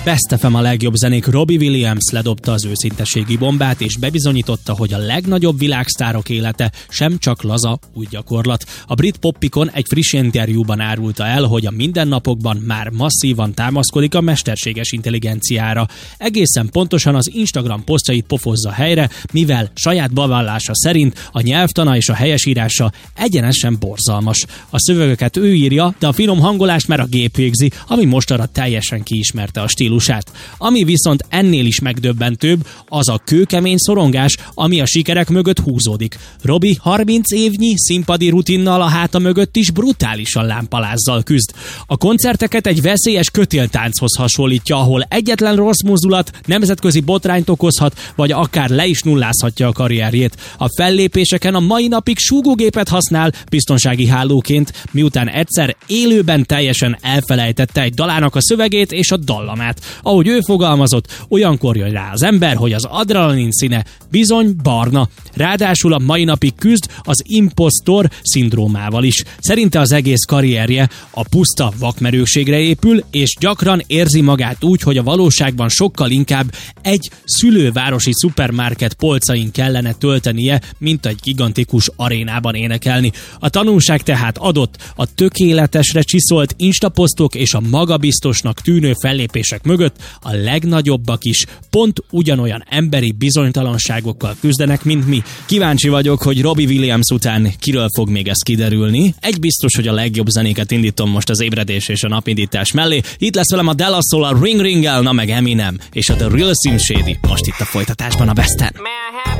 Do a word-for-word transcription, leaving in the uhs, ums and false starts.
Best ef em a legjobb zenék. Robbie Williams ledobta az őszinteségi bombát, és bebizonyította, hogy a legnagyobb világsztárok élete sem csak laza új gyakorlat. A brit poppikon egy friss interjúban árulta el, hogy a mindennapokban már masszívan támaszkodik a mesterséges intelligenciára. Egészen pontosan az Instagram posztjait pofozza helyre, mivel saját bevallása szerint a nyelvtana és a helyesírása egyenesen borzalmas. A szövegeket ő írja, de a finom hangolást már a gép végzi, ami mostanra teljesen kiismerte a stílusát. Ami viszont ennél is megdöbbentőbb, az a kőkemény szorongás, ami a sikerek mögött húzódik. Robbie harminc évnyi színpadi rutinnal a háta mögött is brutálisan lámpalázzal küzd. A koncerteket egy veszélyes kötéltánchoz hasonlítja, ahol egyetlen rossz mozdulat nemzetközi botrányt okozhat, vagy akár le is nullázhatja a karrierjét. A fellépéseken a mai napig súgógépet használ biztonsági hálóként, miután egyszer élőben teljesen elfelejtette egy dalának a szövegét és a dallamát. Ahogy ő fogalmazott, olyankor jön rá az ember, hogy az adrenalin színe bizony barna. Ráadásul a mai napig küzd az impostor szindrómával is. Szerinte az egész karrierje a puszta vakmerőségre épül, és gyakran érzi magát úgy, hogy a valóságban sokkal inkább egy szülővárosi szupermarket polcain kellene töltenie, mint egy gigantikus arénában énekelni. A tanulság tehát adott: a tökéletesre csiszolt instaposztok és a magabiztosnak tűnő fellépések mögött a legnagyobbak is pont ugyanolyan emberi bizonytalanságokkal küzdenek, mint mi. Kíváncsi vagyok, hogy Robbie Williams után kiről fog még ez kiderülni. Egy biztos, hogy a legjobb zenéket indítom most az ébredés és a napindítás mellé. Itt lesz velem a De La Soul, a Ring Ring-el, na meg Eminem és a The Real Slim Shady. Most itt a folytatásban a Besten.